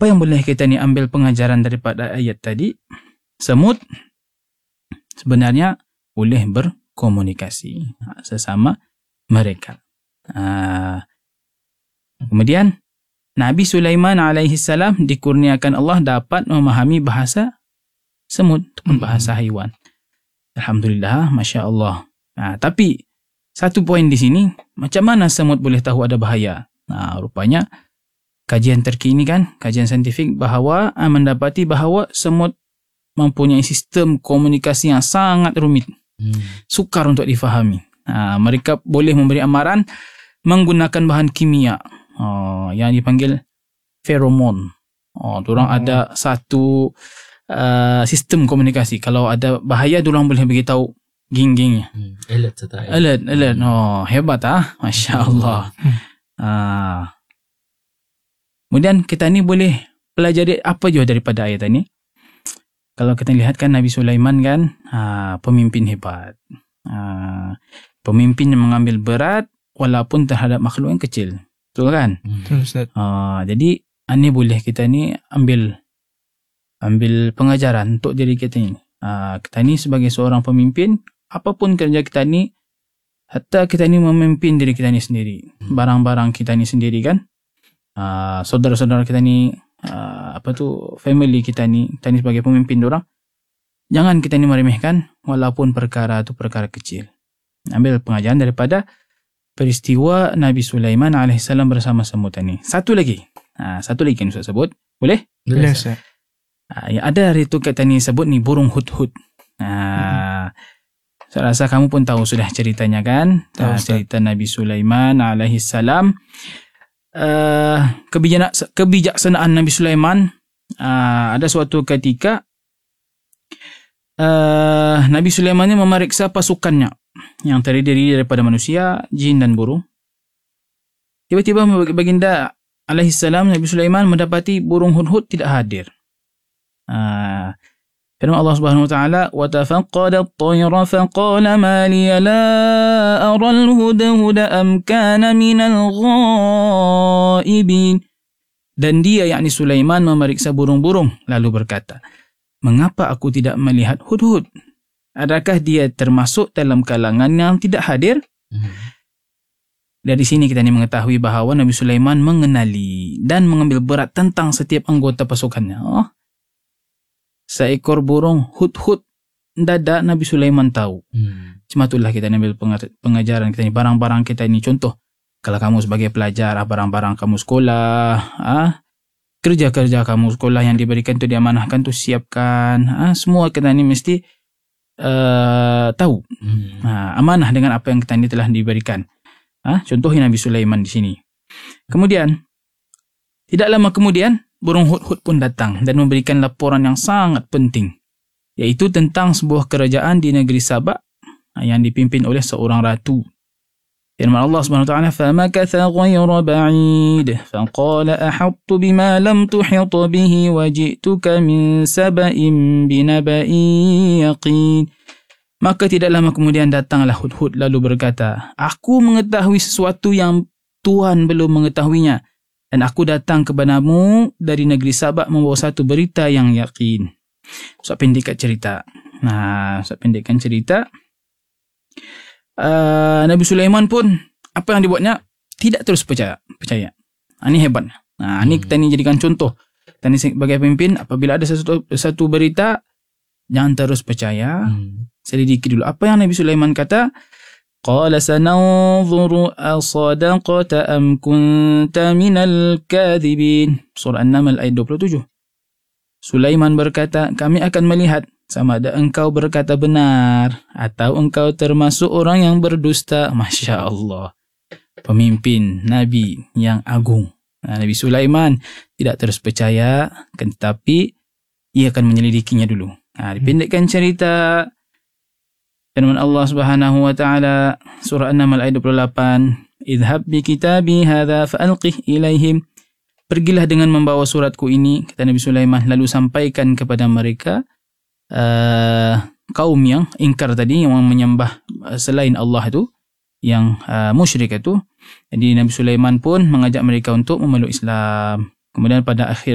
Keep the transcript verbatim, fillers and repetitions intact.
Apa yang boleh kita ni ambil pengajaran daripada ayat tadi? Semut sebenarnya boleh berkomunikasi sesama mereka. Uh, kemudian Nabi Sulaiman alaihi salam dikurniakan Allah dapat memahami bahasa semut ataupun bahasa haiwan. Alhamdulillah, Masya Allah. Nah, tapi satu poin di sini, macam mana semut boleh tahu ada bahaya? Nah, rupanya kajian terkini kan, kajian saintifik bahawa uh, mendapati bahawa semut mempunyai sistem komunikasi yang sangat rumit. Hmm. Sukar untuk difahami. Uh, mereka boleh memberi amaran menggunakan bahan kimia uh, yang dipanggil feromon. Oh, diorang hmm. ada satu uh, sistem komunikasi. Kalau ada bahaya, diorang boleh beritahu geng-gengnya. Hmm. Alert serta alert, alert. Oh, hebat ah, Masya Allah. Hmm. Uh, kemudian kita ni boleh pelajari apa juga daripada ayat ini. Kalau kita lihat kan Nabi Sulaiman kan uh, pemimpin hebat. Uh, pemimpin yang mengambil berat walaupun terhadap makhluk yang kecil. Betul kan? Betul, Ustaz. Uh, jadi ini boleh kita ni ambil ambil pengajaran untuk diri kita ni. Uh, kita ni sebagai seorang pemimpin, apapun kerja kita ni, hatta kita ni memimpin diri kita ni sendiri. Barang-barang kita ni sendiri kan. Uh, saudara-saudara kita ni, uh, apa tu, family kita ni, kita ni sebagai pemimpin diorang. Jangan kita ni meremehkan walaupun perkara itu perkara kecil. Ambil pengajaran daripada peristiwa Nabi Sulaiman alaihissalam bersama semut ini. Satu lagi. Ha, satu lagi yang Ustaz sebut. Boleh? Boleh, Ustaz. Ha, yang ada hari itu kita ni sebut ni burung hudhud. Ha, hmm. Saya rasa kamu pun tahu sudah ceritanya kan? Tahu, ha, cerita Nabi Sulaiman alaihissalam. Uh, kebijaksana, kebijaksanaan Nabi Sulaiman. Uh, ada suatu ketika uh, Nabi Sulaiman ni memeriksa pasukannya yang terdiri daripada manusia, jin dan burung. Tiba-tiba baginda alaihissalam Nabi Sulaiman mendapati burung hudhud tidak hadir. Uh, firman Allah Subhanahu wa taala, wa tafaqqada at-tayra faqala ma li la ara al-hudhuda am kana min al-ghaibin. Dan dia yakni Sulaiman memeriksa burung-burung lalu berkata, mengapa aku tidak melihat hudhud? Adakah dia termasuk dalam kalangan yang tidak hadir? Hmm. Dari sini kita ni mengetahui bahawa Nabi Sulaiman mengenali dan mengambil berat tentang setiap anggota pasukannya. Oh. Seekor burung hudhud dadak Nabi Sulaiman tahu. Hmm. Cuma itulah kita ambil pengajaran kita ni, barang-barang kita ni. Contoh, kalau kamu sebagai pelajar, barang-barang kamu sekolah, ah, kerja-kerja kamu sekolah yang diberikan tu diamanahkan tu siapkan. Ah, semua kita ni mesti Uh, tahu hmm. ha, amanah dengan apa yang kita ini telah diberikan. Ha, contohnya Nabi Sulaiman di sini. Kemudian tidak lama kemudian burung hudhud pun datang dan memberikan laporan yang sangat penting, yaitu tentang sebuah kerajaan di negeri Sabak yang dipimpin oleh seorang ratu. Firman Allah Subhanahu wa taala, famakatha ghayra ba'id faqala ahattu bima lam tuhit bihi waji'tuka min saba'in binaba'in yaqin. Maka tidak lama kemudian datanglah hudhud lalu berkata, aku mengetahui sesuatu yang Tuhan belum mengetahuinya, dan aku datang kepadamu dari negeri Sabak membawa satu berita yang yakin. Saya pendekkan cerita. Nah, saya pendekkan cerita. Uh, Nabi Sulaiman pun apa yang dibuatnya tidak terus percaya. percaya. Ha, ini hebat. Nah, ini hmm. kita ni jadikan contoh. Kita ni sebagai pemimpin, apabila ada satu, satu berita, jangan terus percaya. Hmm. Selidiki dulu. Apa yang Nabi Sulaiman kata? Qala sananzuru asadaqata am kunta minal kadhibin. Surah An-Naml ayat dua puluh tujuh. Sulaiman berkata, kami akan melihat sama ada engkau berkata benar atau engkau termasuk orang yang berdusta. Masya Allah. Pemimpin Nabi yang agung. Nabi Sulaiman tidak terus percaya, tetapi ia akan menyelidikinya dulu. Ha, dipendekkan cerita. Firman Allah Subhanahu wa taala surah An-Naml ayat dua puluh lapan, idhab bi kitabi hadza fa'alqih ilaihim. Pergilah dengan membawa suratku ini, kata Nabi Sulaiman, lalu sampaikan kepada mereka. Uh, kaum yang ingkar tadi, yang menyembah uh, selain Allah itu, yang uh, musyrik itu. Jadi Nabi Sulaiman pun mengajak mereka untuk memeluk Islam. Kemudian pada akhir